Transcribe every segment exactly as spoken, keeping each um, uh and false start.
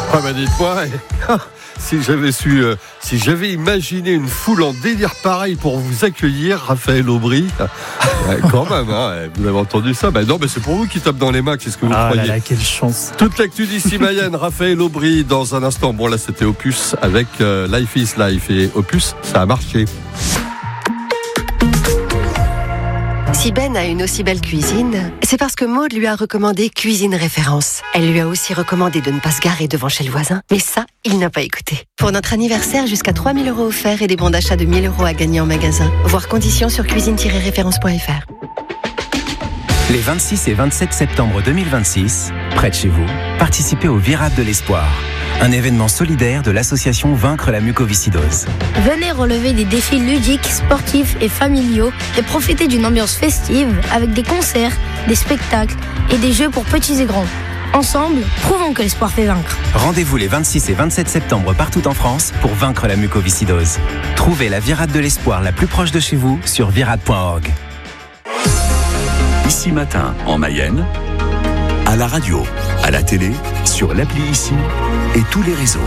Ah bah dites-moi, si j'avais su, euh, si j'avais imaginé une foule en délire pareil pour vous accueillir, Raphaël Aubry, euh, quand même, hein, vous avez entendu ça? Bah non, mais c'est pour vous qui tape dans les mains, qu'est-ce que vous ah croyez? là là, quelle chance. Toute l'actu d'ici Mayenne, Raphaël Aubry dans un instant. Bon là c'était Opus avec euh, Life is Life et Opus, ça a marché. Si Ben a une aussi belle cuisine, c'est parce que Maud lui a recommandé Cuisine Référence. Elle lui a aussi recommandé de ne pas se garer devant chez le voisin. Mais ça, il n'a pas écouté. Pour notre anniversaire, jusqu'à trois mille euros offerts et des bons d'achat de mille euros à gagner en magasin. Voir conditions sur cuisine tiret référence point f r. Les vingt-six et vingt-sept septembre deux mille vingt-six, près de chez vous, participez au Virade de l'Espoir, un événement solidaire de l'association Vaincre la mucoviscidose. Venez relever des défis ludiques, sportifs et familiaux et profiter d'une ambiance festive avec des concerts, des spectacles et des jeux pour petits et grands. Ensemble, prouvons que l'espoir fait vaincre. Rendez-vous les vingt-six et vingt-sept septembre partout en France pour vaincre la mucoviscidose. Trouvez la Virade de l'Espoir la plus proche de chez vous sur virade point org. Ici Matin, en Mayenne, à la radio, à la télé, sur l'appli Ici et tous les réseaux.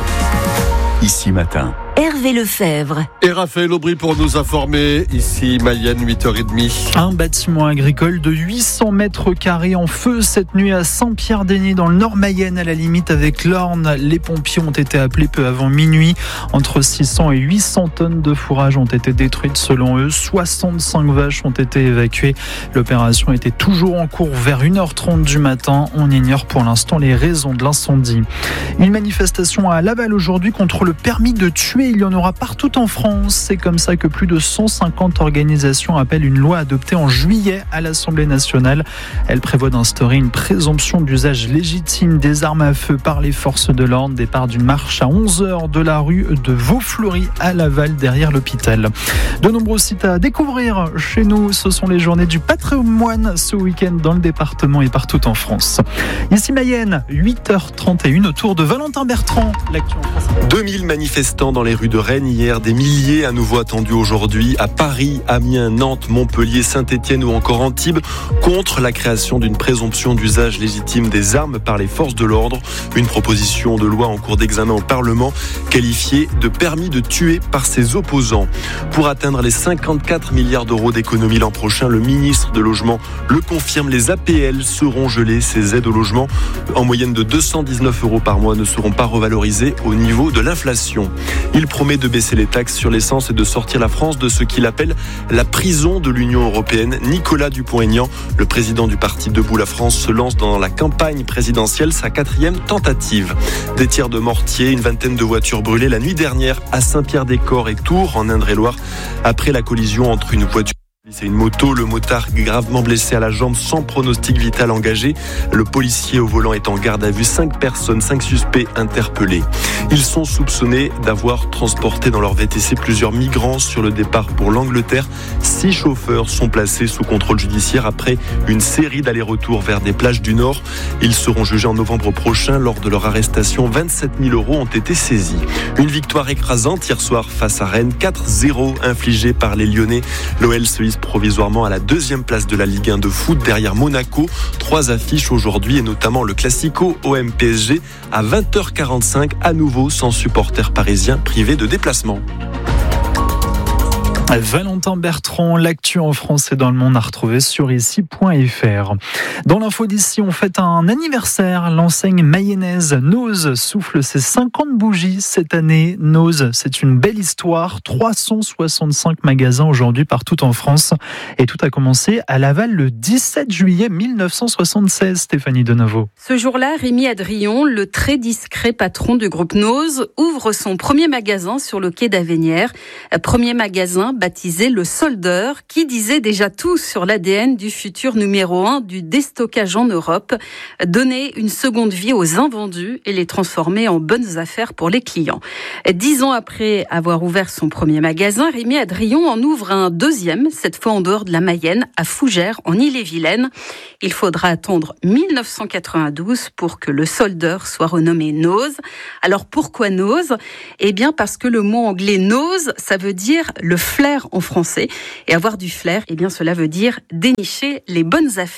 Ici Matin. Hervé Lefebvre. Et Raphaël Aubry pour nous informer, ici Mayenne, huit heures trente. Un bâtiment agricole de huit cents mètres carrés en feu cette nuit à Saint-Pierre-d'Aigné dans le nord Mayenne, à la limite avec l'Orne. Les pompiers ont été appelés peu avant minuit. Entre six cents et huit cents tonnes de fourrage ont été détruites selon eux. soixante-cinq vaches ont été évacuées. L'opération était toujours en cours vers une heure trente du matin. On ignore pour l'instant les raisons de l'incendie. Une manifestation à Laval aujourd'hui contre le permis de tuer. Il y en aura partout en France. C'est comme ça que plus de cent cinquante organisations appellent une loi adoptée en juillet à l'Assemblée nationale. Elle prévoit d'instaurer une présomption d'usage légitime des armes à feu par les forces de l'ordre. Départ d'une marche à onze heures de la rue de Vaufleury à Laval, derrière l'hôpital. De nombreux sites à découvrir chez nous. Ce sont les journées du patrimoine ce week-end dans le département et partout en France. Ici Mayenne, huit heures trente et une, autour de Valentin Bertrand. L'actu en France. deux mille manifestants dans les rues de Rennes hier, des milliers à nouveau attendus aujourd'hui à Paris, Amiens, Nantes, Montpellier, Saint-Étienne ou encore Antibes contre la création d'une présomption d'usage légitime des armes par les forces de l'ordre. Une proposition de loi en cours d'examen au Parlement qualifiée de permis de tuer par ses opposants. Pour atteindre les cinquante-quatre milliards d'euros d'économie l'an prochain, le ministre de Logement le confirme, les A P L seront gelées. Ces aides au logement en moyenne de deux cent dix-neuf euros par mois ne seront pas revalorisées au niveau de l'inflation. Il promet de baisser les taxes sur l'essence et de sortir la France de ce qu'il appelle la prison de l'Union européenne. Nicolas Dupont-Aignan, le président du parti Debout la France, se lance dans la campagne présidentielle, sa quatrième tentative. Des tirs de mortier, une vingtaine de voitures brûlées la nuit dernière à Saint-Pierre-des-Corps et Tours, en Indre-et-Loire, après la collision entre une voiture et une moto. Le motard gravement blessé à la jambe sans pronostic vital engagé. Le policier au volant est en garde à vue. Cinq personnes, cinq suspects interpellés. Ils sont soupçonnés d'avoir transporté dans leur V T C plusieurs migrants sur le départ pour l'Angleterre. Six chauffeurs sont placés sous contrôle judiciaire après une série d'allers-retours vers des plages du Nord. Ils seront jugés en novembre prochain. Lors de leur arrestation, vingt-sept mille euros ont été saisis. Une victoire écrasante hier soir face à Rennes. quatre zéro infligée par les Lyonnais. L'O L se hisse provisoirement à la deuxième place de la Ligue un de foot derrière Monaco. Trois affiches aujourd'hui et notamment le Classico O M P S G à vingt heures quarante-cinq, à nouveau sans supporters parisiens privés de déplacement. Valentin Bertrand, l'actu en France et dans le monde à retrouver sur ici point f r. Dans l'info d'ici, on fête un anniversaire. L'enseigne mayonnaise Nose souffle ses cinquante bougies cette année. Nose, c'est une belle histoire. trois cent soixante-cinq magasins aujourd'hui partout en France. Et tout a commencé à Laval le dix-sept juillet mille neuf cent soixante-seize, Stéphanie Deneveau. Ce jour-là, Rémi Adrion, le très discret patron du groupe Nose, ouvre son premier magasin sur le quai d'Avenières. Premier magasin baptisé le Soldeur, qui disait déjà tout sur l'A D N du futur numéro un du déstockage en Europe, donner une seconde vie aux invendus et les transformer en bonnes affaires pour les clients. Dix ans après avoir ouvert son premier magasin, Rémi Adrion en ouvre un deuxième, cette fois en dehors de la Mayenne, à Fougères, en Ille-et-Vilaine. Il faudra attendre mille neuf cent quatre-vingt-douze pour que le Soldeur soit renommé Nose. Alors pourquoi Nose ? Eh bien parce que le mot anglais nose, ça veut dire le flair en français. Et avoir du flair, eh bien cela veut dire dénicher les bonnes affaires.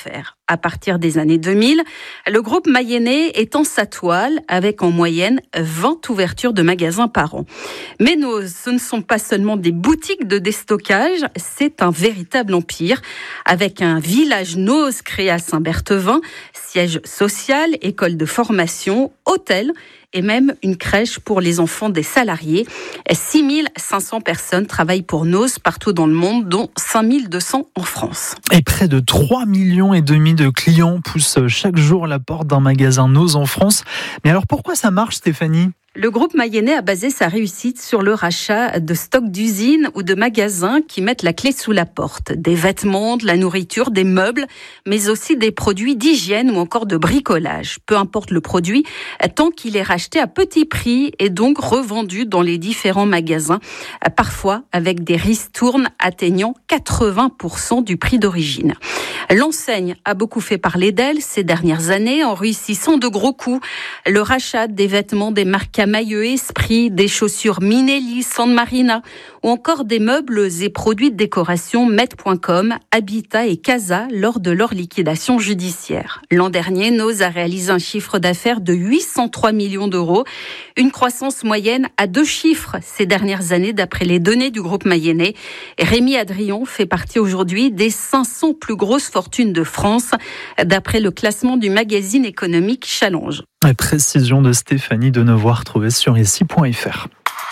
à partir des années deux mille. Le groupe mayennais étend sa toile avec en moyenne vingt ouvertures de magasins par an. Mais Noz, ce ne sont pas seulement des boutiques de déstockage, c'est un véritable empire avec un village Noz créé à Saint-Berthevin, siège social, école de formation, hôtel et même une crèche pour les enfants des salariés. six mille cinq cents personnes travaillent pour Noz partout dans le monde, dont cinq mille deux cents en France. Et près de trois millions et demi de clients poussent chaque jour la porte d'un magasin Noz en France. Mais alors pourquoi ça marche, Stéphanie ? Le groupe mayennais a basé sa réussite sur le rachat de stocks d'usines ou de magasins qui mettent la clé sous la porte. Des vêtements, de la nourriture, des meubles, mais aussi des produits d'hygiène ou encore de bricolage. Peu importe le produit, tant qu'il est racheté à petit prix et donc revendu dans les différents magasins, parfois avec des ristournes atteignant quatre-vingts pour cent du prix d'origine. L'enseigne a beaucoup fait parler d'elle ces dernières années en réussissant de gros coups. Le rachat des vêtements des marques Mailleux Esprit, des chaussures Minelli, San Marina ou encore des meubles et produits de décoration Met point com, Habitat et Casa lors de leur liquidation judiciaire. L'an dernier, Noz a réalisé un chiffre d'affaires de huit cent trois millions d'euros, une croissance moyenne à deux chiffres ces dernières années d'après les données du groupe mayennais. Rémi Adrian fait partie aujourd'hui des cinq cents plus grosses fortunes de France d'après le classement du magazine économique Challenge. La précision de Stéphanie Denevoix retrouvée sur ici point f r.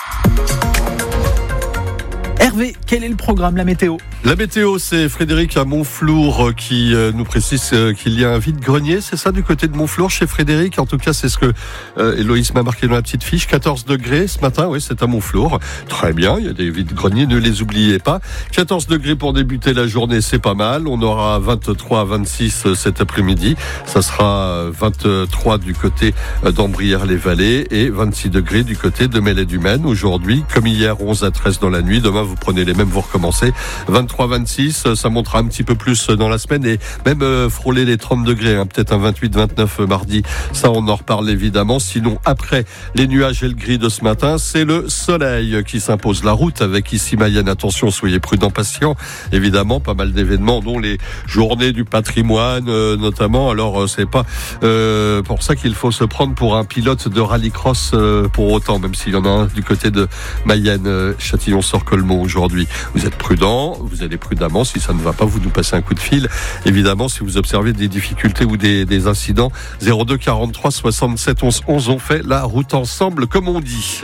Hervé, quel est le programme, la météo ? La météo, c'est Frédéric à Montflour qui nous précise qu'il y a un vide-grenier, c'est ça, du côté de Montflour, chez Frédéric. En tout cas, c'est ce que euh, Héloïse m'a marqué dans la petite fiche. quatorze degrés ce matin, oui, c'est à Montflour. Très bien, il y a des vide-greniers, ne les oubliez pas. quatorze degrés pour débuter la journée, c'est pas mal. On aura vingt-trois à vingt-six cet après-midi. Ça sera vingt-trois du côté d'Ambrières-les-Vallées et vingt-six degrés du côté de Melay-du-Maine. Aujourd'hui, comme hier, onze à treize dans la nuit. Demain, vous prenez les mêmes, vous recommencez. vingt-trois vingt-six, ça montera un petit peu plus dans la semaine et même euh, frôler les trente degrés, hein, peut-être un vingt-huit vingt-neuf mardi. Ça, on en reparle évidemment. Sinon, après les nuages et le gris de ce matin, c'est le soleil qui s'impose. La route avec ici Mayenne. Attention, soyez prudents, patients. Évidemment, pas mal d'événements, dont les journées du patrimoine, euh, notamment. Alors, euh, c'est pas euh, pour ça qu'il faut se prendre pour un pilote de rallycross euh, pour autant, même s'il y en a un du côté de Mayenne, euh, Châtillon-sur-Colmont aujourd'hui. Vous êtes prudents, vous allez prudemment. Si ça ne va pas, vous nous passez un coup de fil. Évidemment, si vous observez des difficultés ou des, des incidents, zéro deux quarante-trois soixante-sept onze onze, on fait la route ensemble, comme on dit.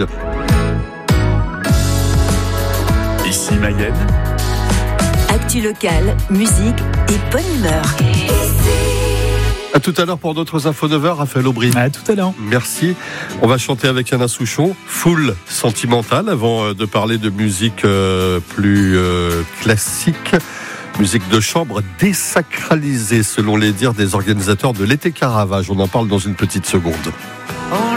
Ici Mayenne. Actu locale, musique et bonne humeur. À tout à l'heure pour d'autres infos neuf heures, Raphaël Aubry. À tout à l'heure. Merci. On va chanter avec Anna Souchon, Foule sentimentale, avant de parler de musique euh, plus euh, classique. Musique de chambre désacralisée, selon les dires des organisateurs de l'été Caravage. On en parle dans une petite seconde.